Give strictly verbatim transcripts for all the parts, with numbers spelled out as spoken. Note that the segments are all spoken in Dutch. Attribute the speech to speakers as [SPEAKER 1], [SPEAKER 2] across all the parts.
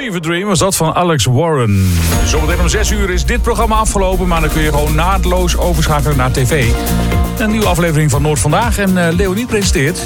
[SPEAKER 1] Fever Dream was dat van Alex Warren. Zometeen om zes uur is dit programma afgelopen, maar dan kun je gewoon naadloos overschakelen naar tv. Een nieuwe aflevering van Noord Vandaag en uh, Leonie presenteert.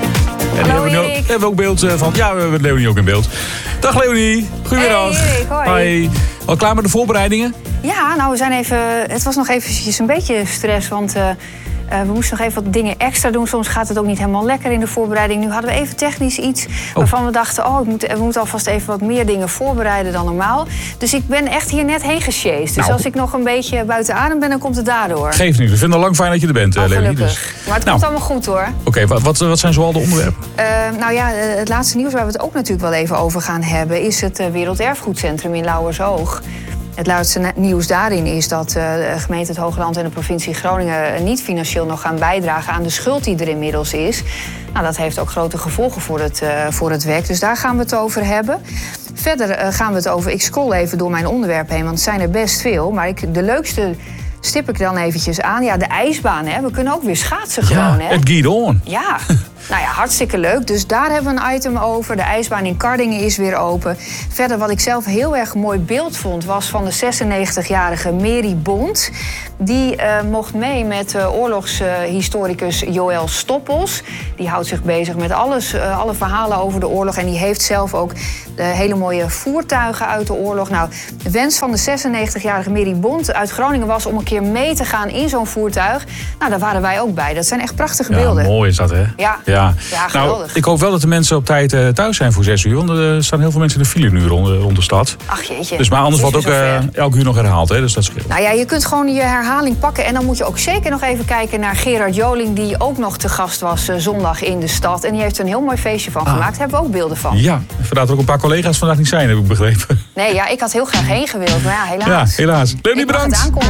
[SPEAKER 1] En
[SPEAKER 2] Hallo,
[SPEAKER 1] hebben we, nu, hebben we ook beeld van... Ja, we hebben Leonie ook in beeld. Dag Leonie, goedemiddag.
[SPEAKER 2] Hey, Erik, hoi.
[SPEAKER 1] Hoi. Al klaar met de voorbereidingen?
[SPEAKER 2] Ja, nou we zijn even... Het was nog eventjes een beetje stress, want... Uh, Uh, we moesten nog even wat dingen extra doen. Soms gaat het ook niet helemaal lekker in de voorbereiding. Nu hadden we even technisch iets oh. waarvan we dachten... oh, ik moet, we moeten alvast even wat meer dingen voorbereiden dan normaal. Dus ik ben echt hier net heen gesjeest. Dus nou. als ik nog een beetje buiten adem ben, dan komt het daardoor.
[SPEAKER 1] Geeft niet. We vinden het al lang fijn dat je er bent, oh, Leonie. Dus.
[SPEAKER 2] Maar het nou. komt allemaal goed, hoor.
[SPEAKER 1] Oké, okay, wat, wat, wat zijn zoal de onderwerpen?
[SPEAKER 2] Uh, nou ja, het laatste nieuws waar we het ook natuurlijk wel even over gaan hebben... is het Werelderfgoedcentrum in Lauwersoog. Het laatste nieuws daarin is dat de gemeente Het Hoogland en de provincie Groningen niet financieel nog gaan bijdragen aan de schuld die er inmiddels is. Nou, dat heeft ook grote gevolgen voor het, uh, voor het werk, dus daar gaan we het over hebben. Verder uh, gaan we het over, ik scroll even door mijn onderwerp heen, want het zijn er best veel. Maar ik, de leukste stip ik dan eventjes aan. Ja, de ijsbaan, hè. We kunnen ook weer schaatsen gewoon,
[SPEAKER 1] ja,
[SPEAKER 2] hè.
[SPEAKER 1] Het Guidon.
[SPEAKER 2] Ja. Nou ja, hartstikke leuk. Dus daar hebben we een item over. De ijsbaan in Kardingen is weer open. Verder, wat ik zelf heel erg mooi beeld vond... was van de zesennegentigjarige Mary Bond. Die uh, mocht mee met uh, oorlogshistoricus uh, Joël Stoppels. Die houdt zich bezig met alles, uh, alle verhalen over de oorlog. En die heeft zelf ook uh, hele mooie voertuigen uit de oorlog. Nou, de wens van de zesennegentigjarige Mary Bond uit Groningen was... om een keer mee te gaan in zo'n voertuig. Nou, daar waren wij ook bij. Dat zijn echt prachtige beelden.
[SPEAKER 1] Ja, mooi is dat, hè?
[SPEAKER 2] Ja.
[SPEAKER 1] Ja.
[SPEAKER 2] Ja, geweldig.
[SPEAKER 1] Nou, ik hoop wel dat de mensen op tijd uh, thuis zijn voor zes uur. Want er staan heel veel mensen in de file nu rond, rond de stad.
[SPEAKER 2] Ach jeetje.
[SPEAKER 1] Dus maar anders wordt ook uh, elke uur nog herhaald. Hè? Dus dat scheelt.
[SPEAKER 2] Nou ja, je kunt gewoon je herhaling pakken. En dan moet je ook zeker nog even kijken naar Gerard Joling... die ook nog te gast was uh, zondag in de stad. En die heeft er een heel mooi feestje van ah. gemaakt. Daar hebben we ook beelden van.
[SPEAKER 1] Ja, vandaar dat er ook een paar collega's vandaag niet zijn, heb ik begrepen.
[SPEAKER 2] Nee, ja, ik had heel graag heen gewild. Maar ja, helaas.
[SPEAKER 1] Ja, helaas. Leonie, bedankt.